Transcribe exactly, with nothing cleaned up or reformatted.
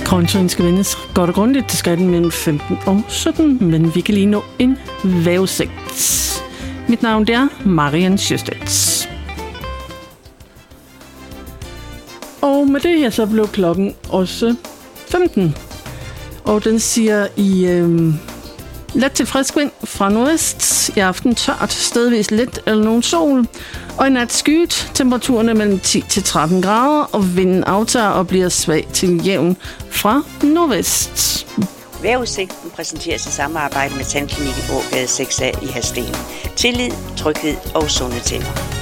Kontoen skal vendes godt og grundigt. Det skal den mellem femten og sytten, men vi kan lige nå en vejrudsigt. Mit navn er Marian Sjøstedt. Og med det her så blev klokken også femten. Og den siger i øh, let til frisk vind fra nordvest. I aften tørt, stedvis lidt eller nogen sol. Og i nat skyet. Temperaturen er mellem ti til tretten grader, og vinden aftager og bliver svag til jævn fra nordvest. Vejrudsigten præsenteres i samarbejde med Tandklinikken Ågade seks A i Hadsten. Tillid, tryghed og sunde tænder.